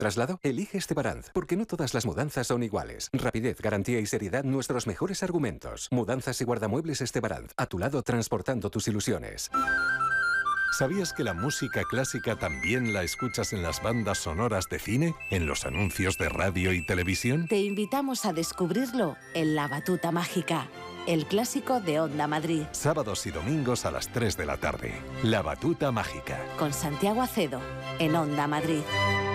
¿Traslado? Elige Estebaranz, porque no todas las mudanzas son iguales. Rapidez, garantía y seriedad, nuestros mejores argumentos. Mudanzas y guardamuebles Estebaranz, a tu lado transportando tus ilusiones. ¿Sabías que la música clásica también la escuchas en las bandas sonoras de cine, en los anuncios de radio y televisión? Te invitamos a descubrirlo en La Batuta Mágica, el clásico de Onda Madrid. Sábados y domingos a las 3 de la tarde. La Batuta Mágica. Con Santiago Acedo, en Onda Madrid.